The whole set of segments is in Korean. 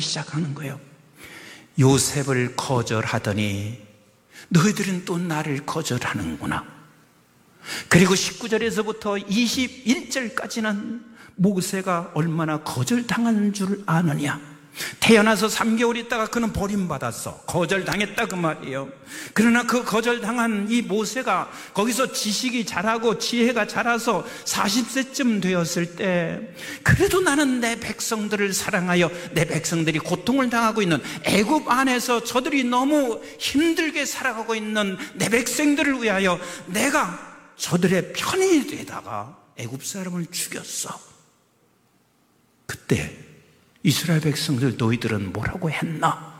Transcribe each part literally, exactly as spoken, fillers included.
시작하는 거예요. 요셉을 거절하더니 너희들은 또 나를 거절하는구나. 그리고 십구 절에서부터 이십일 절까지는 모세가 얼마나 거절당한 줄 아느냐. 태어나서 삼 개월 있다가 그는 버림받았어. 거절당했다 그 말이에요. 그러나 그 거절당한 이 모세가 거기서 지식이 자라고 지혜가 자라서 사십 세쯤 되었을 때 그래도 나는 내 백성들을 사랑하여 내 백성들이 고통을 당하고 있는 애굽 안에서 저들이 너무 힘들게 살아가고 있는 내 백성들을 위하여 내가 저들의 편이 되다가 애굽 사람을 죽였어. 그때 이스라엘 백성들 너희들은 뭐라고 했나?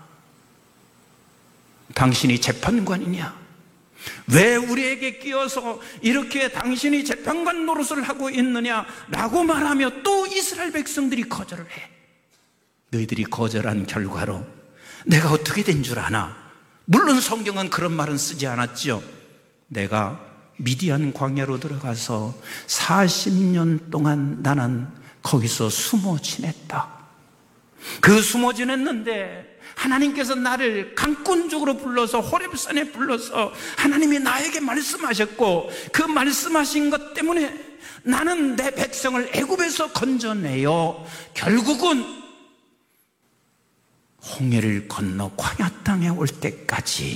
당신이 재판관이냐? 왜 우리에게 끼어서 이렇게 당신이 재판관 노릇을 하고 있느냐? 라고 말하며 또 이스라엘 백성들이 거절을 해. 너희들이 거절한 결과로 내가 어떻게 된 줄 아나? 물론 성경은 그런 말은 쓰지 않았죠. 내가 미디안 광야로 들어가서 사십 년 동안 나는 거기서 숨어 지냈다. 그 숨어 지냈는데 하나님께서 나를 강권 쪽으로 불러서 호렙산에 불러서 하나님이 나에게 말씀하셨고 그 말씀하신 것 때문에 나는 내 백성을 애굽에서 건져내어 결국은 홍해를 건너 광야 땅에 올 때까지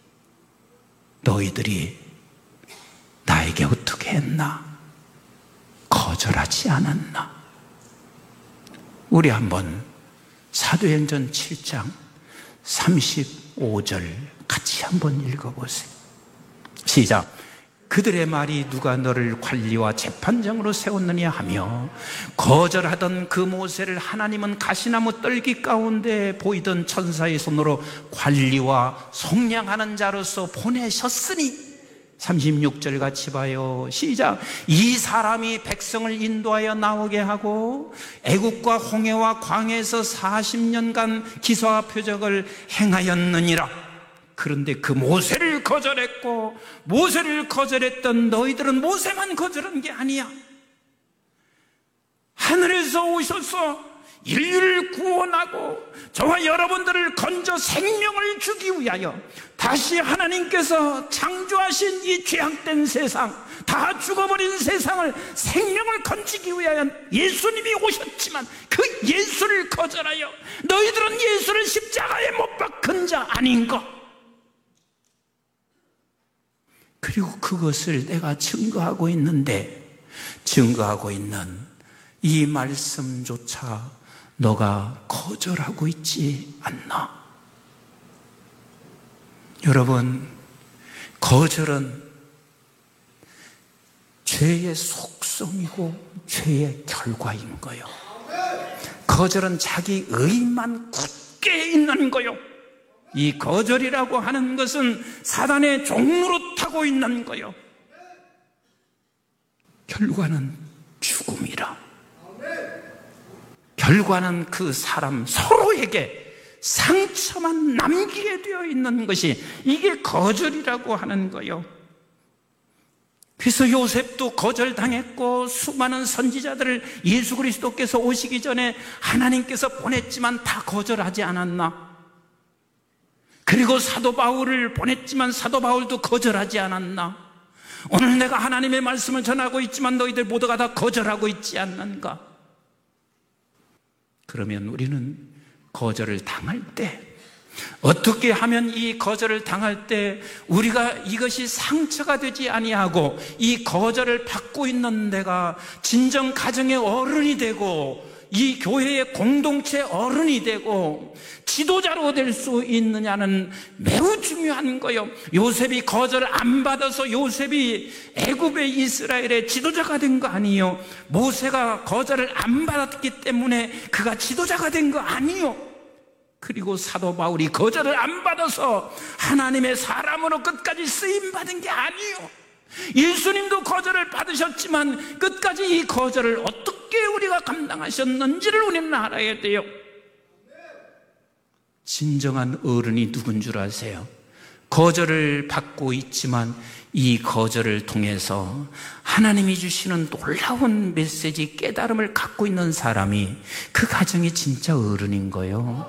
너희들이 나에게 어떻게 했나? 거절하지 않았나? 우리 한번 사도행전 칠 장 삼십오 절 같이 한번 읽어보세요. 시작. 그들의 말이 누가 너를 관리와 재판장으로 세웠느냐 하며 거절하던 그 모세를 하나님은 가시나무 떨기 가운데 보이던 천사의 손으로 관리와 속량하는 자로서 보내셨으니 삼십육 절 같이 봐요. 시작. 이 사람이 백성을 인도하여 나오게 하고 애국과 홍해와 광야에서 사십 년간 기사와 표적을 행하였느니라. 그런데 그 모세를 거절했고 모세를 거절했던 너희들은 모세만 거절한 게 아니야. 하늘에서 오셔서 인류를 구원하고 저와 여러분들을 건져 생명을 주기 위하여 다시 하나님께서 창조하신 이 죄악된 세상, 다 죽어버린 세상을 생명을 건지기 위하여 예수님이 오셨지만 그 예수를 거절하여 너희들은 예수를 십자가에 못 박은 자 아닌가? 그리고 그것을 내가 증거하고 있는데 증거하고 있는 이 말씀조차 너가 거절하고 있지 않나? 여러분, 거절은 죄의 속성이고 죄의 결과인 거요. 거절은 자기 의만 굳게 있는 거요. 이 거절이라고 하는 것은 사단의 종로로 타고 있는 거요. 결과는 죽음이라. 결과는 그 사람 서로에게 상처만 남기게 되어 있는 것이 이게 거절이라고 하는 거요. 그래서 요셉도 거절당했고 수많은 선지자들을 예수 그리스도께서 오시기 전에 하나님께서 보냈지만 다 거절하지 않았나? 그리고 사도 바울을 보냈지만 사도 바울도 거절하지 않았나? 오늘 내가 하나님의 말씀을 전하고 있지만 너희들 모두가 다 거절하고 있지 않는가? 그러면 우리는 거절을 당할 때 어떻게 하면 이 거절을 당할 때 우리가 이것이 상처가 되지 아니하고 이 거절을 받고 있는 내가 진정 가정의 어른이 되고 이 교회의 공동체 어른이 되고 지도자로 될 수 있느냐는 매우 중요한 거예요. 요셉이 거절을 안 받아서 요셉이 애굽의 이스라엘의 지도자가 된 거 아니에요. 모세가 거절을 안 받았기 때문에 그가 지도자가 된 거 아니에요. 그리고 사도 바울이 거절을 안 받아서 하나님의 사람으로 끝까지 쓰임받은 게 아니에요. 예수님도 거절을 받으셨지만 끝까지 이 거절을 어떻게 우리가 감당하셨는지를 우리는 알아야 돼요. 진정한 어른이 누군 줄 아세요? 거절을 받고 있지만 이 거절을 통해서 하나님이 주시는 놀라운 메시지, 깨달음을 갖고 있는 사람이 그 가정이 진짜 어른인 거예요.